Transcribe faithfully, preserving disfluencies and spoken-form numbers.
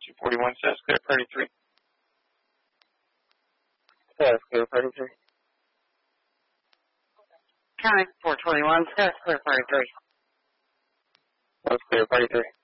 two forty-one says clear party three. Says clear party three. County four twenty-one says clear party three. Says clear party three.